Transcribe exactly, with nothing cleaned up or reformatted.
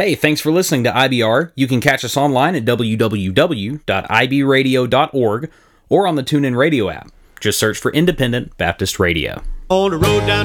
Hey, thanks for listening to I B R. You can catch us online at w w w dot i b radio dot org or on the TuneIn Radio app. Just search for Independent Baptist Radio. On the road down